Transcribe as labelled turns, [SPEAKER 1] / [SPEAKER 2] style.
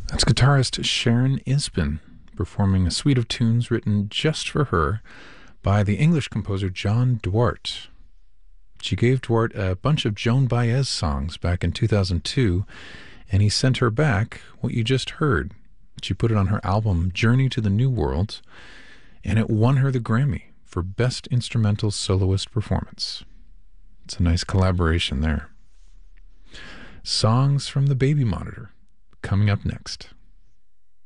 [SPEAKER 1] That's guitarist Sharon Isbin performing a suite of tunes written just for her by the English composer John Duarte. She gave Duarte a bunch of Joan Baez songs back in 2002, and he sent her back what you just heard. She put it on her album Journey to the New World, and it won her the Grammy for Best Instrumental Soloist Performance. It's a nice collaboration there. Songs from the Baby Monitor, coming up next.